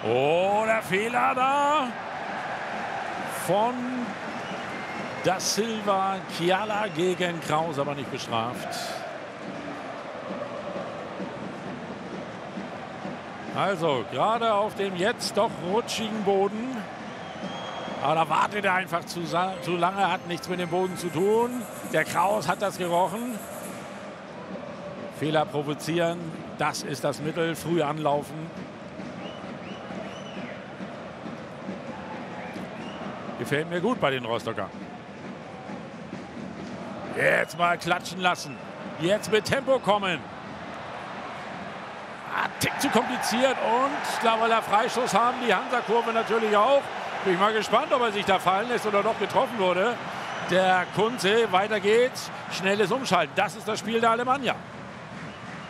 Oh, der Fehler da von Da Silva. Kiala gegen Kraus, aber nicht bestraft. Also gerade auf dem jetzt doch rutschigen Boden. Aber da wartet er einfach zu lange, hat nichts mit dem Boden zu tun. Der Kraus hat das gerochen. Fehler provozieren, das ist das Mittel. Früh anlaufen. Gefällt mir gut bei den Rostocker. Jetzt mal klatschen lassen. Jetzt mit Tempo kommen. Tick zu kompliziert und da will er Freistoß haben. Die Hansa-Kurve natürlich auch. Bin ich mal gespannt, ob er sich da fallen lässt oder doch getroffen wurde. Der Kunze, weiter geht's. Schnelles Umschalten. Das ist das Spiel der Alemannia.